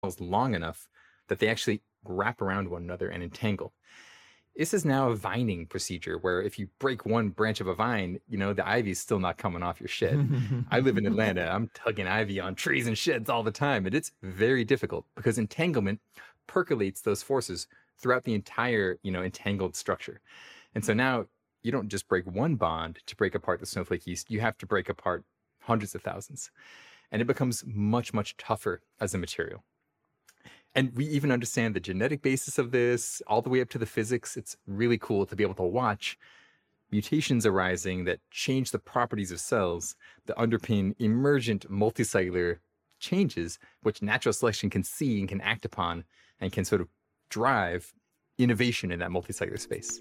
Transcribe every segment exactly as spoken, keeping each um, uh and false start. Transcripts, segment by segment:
long enough that they actually wrap around one another and entangle. This is now a vining procedure where if you break one branch of a vine, you know, the ivy's still not coming off your shit. I live in Atlanta. I'm tugging ivy on trees and sheds all the time, and it's very difficult because entanglement percolates those forces throughout the entire, you know, entangled structure. And so now you don't just break one bond to break apart the snowflake yeast, you have to break apart hundreds of thousands. And it becomes much, much tougher as a material. And we even understand the genetic basis of this, all the way up to the physics. It's really cool to be able to watch mutations arising that change the properties of cells that underpin emergent multicellular changes, which natural selection can see and can act upon and can sort of drive innovation in that multicellular space.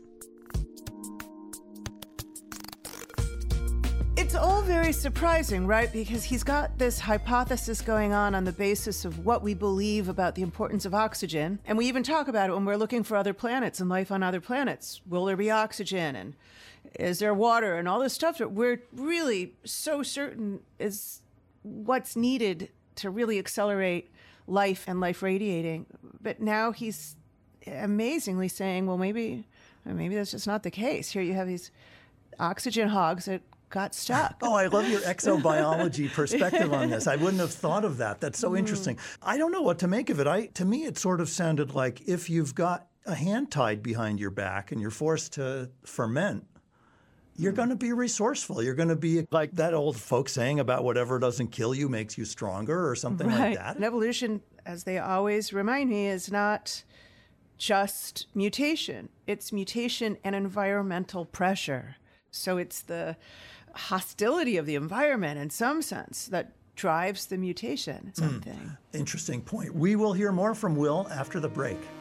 It's all very surprising, right? Because he's got this hypothesis going on on the basis of what we believe about the importance of oxygen. And we even talk about it when we're looking for other planets and life on other planets. Will there be oxygen? And is there water? And all this stuff that we're really so certain is what's needed to really accelerate life and life radiating. But now he's amazingly saying, well, maybe, maybe that's just not the case. Here you have these oxygen hogs that got stuck. Oh, I love your exobiology perspective on this. I wouldn't have thought of that. That's so mm. interesting. I don't know what to make of it. I, to me, it sort of sounded like if you've got a hand tied behind your back and you're forced to ferment, you're going to be resourceful. You're going to be like that old folk saying about whatever doesn't kill you makes you stronger or something right. like that. And evolution, as they always remind me, is not just mutation. It's mutation and environmental pressure. So it's the hostility of the environment in some sense that drives the mutation. Something. Mm. Interesting point. We will hear more from Will after the break.